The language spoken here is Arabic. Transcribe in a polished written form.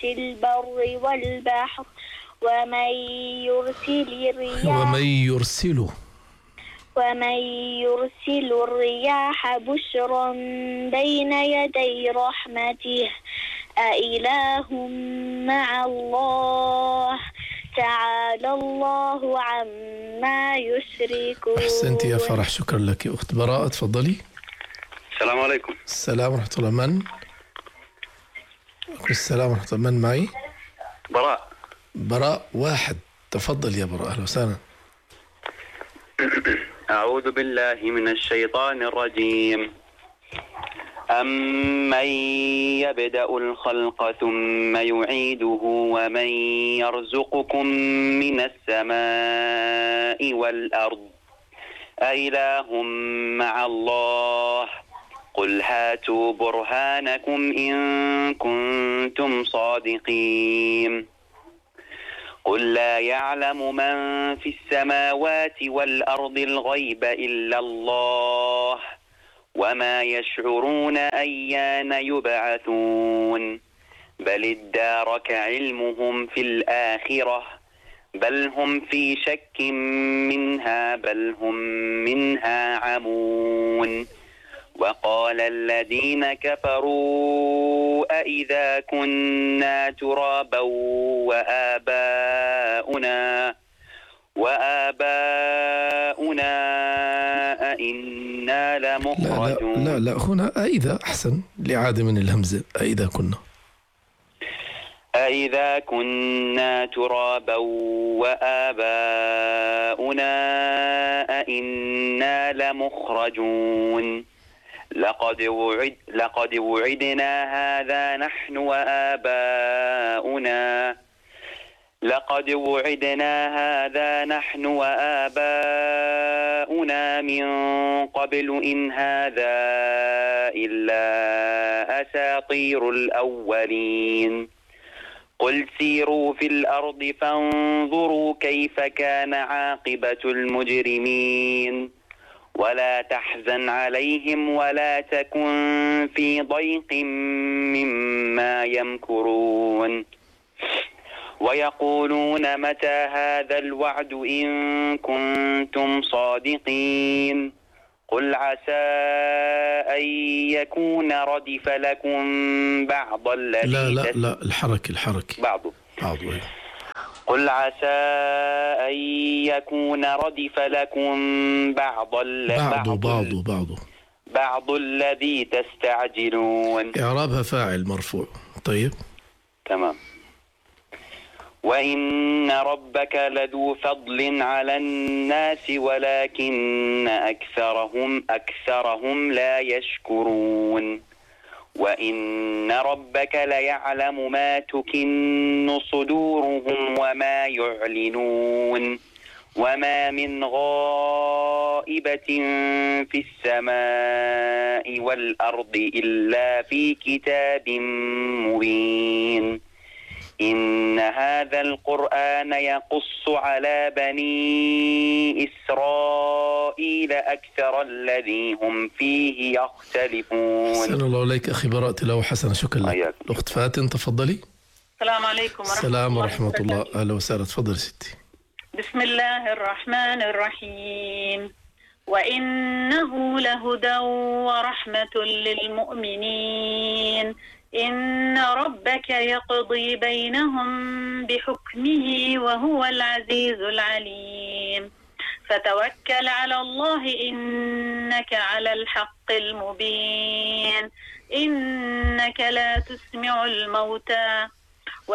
البر والبحر ومن يرسل الرياح بشرا بين يدي رحمته أإله مع الله تعالى الله عما يشركون. أحسنت يا فرح، شكرا لك. أخت براءة تفضلي. السلام عليكم. السلام ورحمة الله. من؟ السلام ورحمة الله. من معي؟ براء واحد، تفضل يا براء. أهلا وسهلا. أعوذ بالله من الشيطان الرجيم. أمن يبدأ الخلق ثم يعيده ومن يرزقكم من السماء والأرض أإله مع الله قل هاتوا برهانكم إن كنتم صادقين. قل لا يعلم من في السماوات والأرض الغيب إلا الله وما يشعرون أيان يبعثون بل ادارك علمهم في الآخرة بل هم في شك منها بل هم منها عمون. وقال الذين كفروا أئذا كنا ترابا وآباؤنا أئنا لمخرجون. لا هنا أئذا أحسن لعادة من الهمزة. أئذا كنا ترابا وآباؤنا أئنا لمخرجون. لقد وعدنا هذا نحن وآباؤنا من قبل إن هذا إلا أساطير الأولين. قل سيروا في الأرض فانظروا كيف كان عاقبة المجرمين ولا تحزن عليهم ولا تكن في ضيق مما يمكرون. ويقولون متى هذا الوعد إن كنتم صادقين. قل عسى أن يكون ردف لكم بعض الذي لا الحركة بعض. قل عسى أن يكون ردف لكم بعض الذي تستعجلون. إعرابها فاعل مرفوع. طيب تمام. وإن ربك لذو فضل على الناس ولكن أكثرهم لا يشكرون. وإن ربك ليعلم ما تكن صدورهم وما يعلنون. وما من غائبة في السماء والأرض إلا في كتاب مبين. إن هذا القرآن يقص على بني إسرائيل أكثر الذي هم فيه يختلفون. أحسن الله إليك أخي براء، تلاوة حسنة، شكرا لك. الأخت فاتن تفضلي. السلام عليكم ورحمة الله. أهلا وسهلا، تفضلي ستي. بسم الله الرحمن الرحيم. وإنه لهدى ورحمة للمؤمنين. إن ربك يقضي بينهم بحكمه وهو العزيز العليم. فتوكل على الله إنك على الحق المبين. إنك لا تسمع الموتى